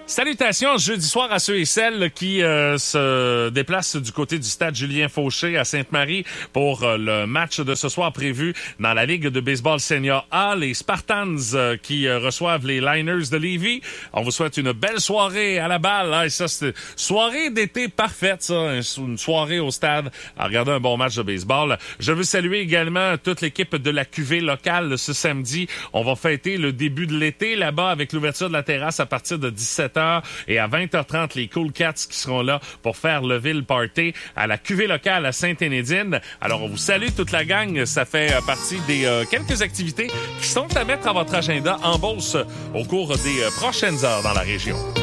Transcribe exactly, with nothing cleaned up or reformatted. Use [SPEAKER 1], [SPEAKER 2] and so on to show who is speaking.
[SPEAKER 1] Salutations jeudi soir à ceux et celles qui euh, se déplacent du côté du stade Julien Fauché à Sainte-Marie pour euh, le match de ce soir prévu dans la Ligue de baseball senior A. Les Spartans euh, qui euh, reçoivent les Liners de Lévis. On vous souhaite une belle soirée à la balle. Hein, et ça, c'est soirée d'été parfaite, ça. Une soirée au stade à regarder un bon match de baseball. Je veux saluer également toute l'équipe de la Q V locale ce samedi. On va fêter le début de l'été là-bas avec l'ouverture de la terrasse à partir de dix-sept heures. Et à vingt heures trente, les Cool Cats qui seront là pour faire le Ville Party à la Q V locale à Sainte-Énédine. Alors, on vous salue toute la gang. Ça fait euh, partie des euh, quelques activités qui sont à mettre à votre agenda en Beauce au cours des euh, prochaines heures dans la région.